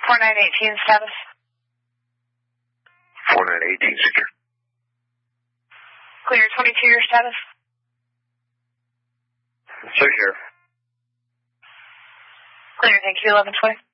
4918 status. 4918 secure. Clear 22 your status. Secure. Clear, thank you, 1120.